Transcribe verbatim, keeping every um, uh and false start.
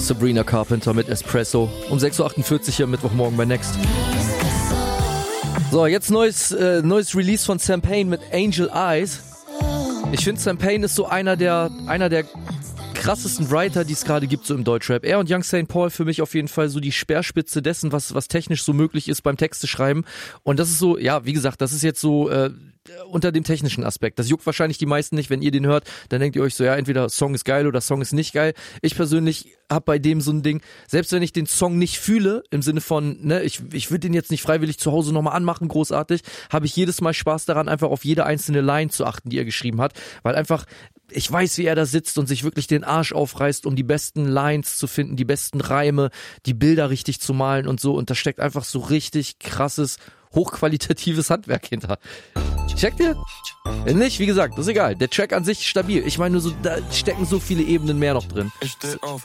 Sabrina Carpenter mit Espresso. Um sechs Uhr achtundvierzig hier am Mittwochmorgen bei Next. So, jetzt neues, äh, neues Release von Sam Payne mit Angel Eyes. Ich finde, Sam Payne ist so einer der, einer der krassesten Writer, die es gerade gibt, so im Deutschrap. Er und Young Saint Paul für mich auf jeden Fall so die Speerspitze dessen, was, was technisch so möglich ist beim Texte schreiben. Und das ist so, ja, wie gesagt, das ist jetzt so, äh, unter dem technischen Aspekt. Das juckt wahrscheinlich die meisten nicht, wenn ihr den hört, dann denkt ihr euch so, ja, entweder Song ist geil oder Song ist nicht geil. Ich persönlich hab bei dem so ein Ding, selbst wenn ich den Song nicht fühle, im Sinne von, ne, ich, ich würde den jetzt nicht freiwillig zu Hause nochmal anmachen, großartig, habe ich jedes Mal Spaß daran, einfach auf jede einzelne Line zu achten, die er geschrieben hat, weil einfach, ich weiß, wie er da sitzt und sich wirklich den Arsch aufreißt, um die besten Lines zu finden, die besten Reime, die Bilder richtig zu malen und so, und da steckt einfach so richtig krasses, hochqualitatives Handwerk hinter. Checkt ihr? Wenn nicht, wie gesagt, ist egal. Der Track an sich ist stabil. Ich meine nur so, da stecken so viele Ebenen mehr noch drin. Ich steh auf,